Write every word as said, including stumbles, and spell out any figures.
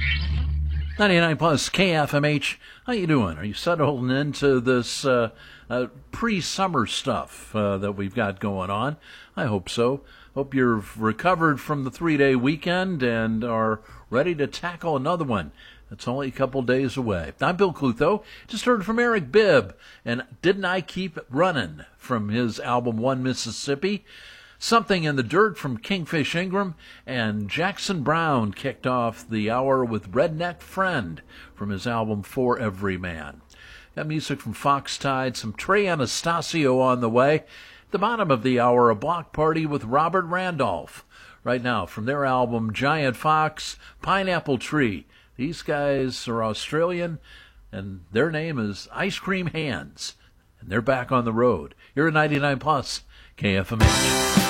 ninety-nine plus K F M H. How you doing? Are you settling into this uh, uh, pre-summer stuff uh, that we've got going on? I hope so. Hope you've recovered from the three-day weekend and are ready to tackle another one. It's only a couple days away. I'm Bill Clutho. Just heard from Eric Bibb, and Didn't I Keep Running from his album One Mississippi. Something in the Dirt from Kingfish Ingram, and Jackson Browne kicked off the hour with Redneck Friend from his album For Every Man. Got music from Fox Tide, some Trey Anastasio on the way. At the bottom of the hour, a block party with Robert Randolph. Right now, from their album Giant Fox, Pineapple Tree. These guys are Australian, and their name is Ice Cream Hands. And they're back on the road. You're at ninety-nine plus K F M H.